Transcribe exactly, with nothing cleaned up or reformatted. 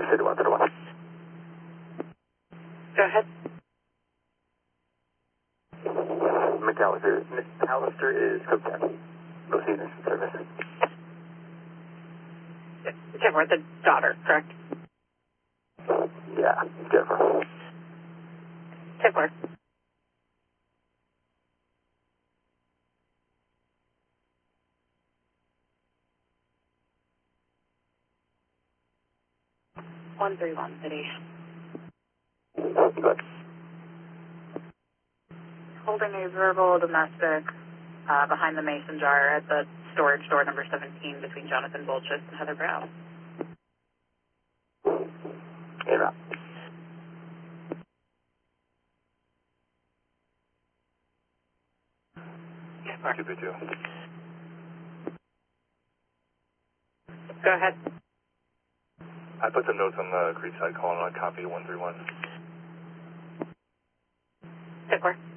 City one thirty one. Go ahead. McAllister, McAllister is code ten. Proceed in service. Jennifer, the daughter, correct? Yeah, Jennifer. Tickler. one three one City. Good. Holding a verbal domestic uh, behind the mason jar at the storage door number seventeen between Jonathan Bolchis and Heather Brown. In route. Two B two. Go ahead. I put some notes on the Creekside call and I'll copy one three one. Tickler.